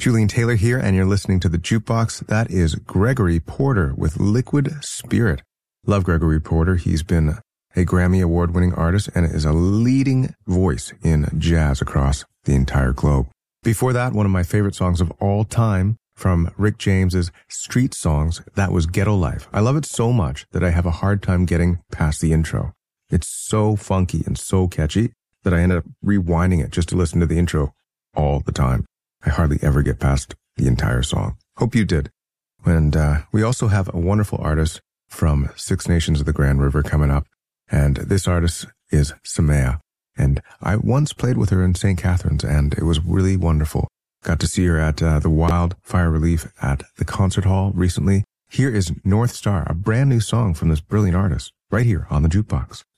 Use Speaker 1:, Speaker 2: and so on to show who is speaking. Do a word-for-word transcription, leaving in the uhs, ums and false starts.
Speaker 1: Julian Taylor here, and you're listening to The Jukebox. That is Gregory Porter with Liquid Spirit. Love Gregory Porter. He's been a Grammy Award-winning artist and is a leading voice in jazz across the entire globe. Before that, one of my favorite songs of all time from Rick James's Street Songs, that was Ghetto Life. I love it so much that I have a hard time getting past the intro. It's so funky and so catchy that I ended up rewinding it just to listen to the intro all the time. I hardly ever get past the entire song. Hope you did. And uh, we also have a wonderful artist from Six Nations of the Grand River coming up. And this artist is Samaya. And I once played with her in Saint Catharines, and it was really wonderful. Got to see her at uh, the Wildfire Relief at the concert hall recently. Here is North Star, a brand new song from this brilliant artist, right here on The Jukebox.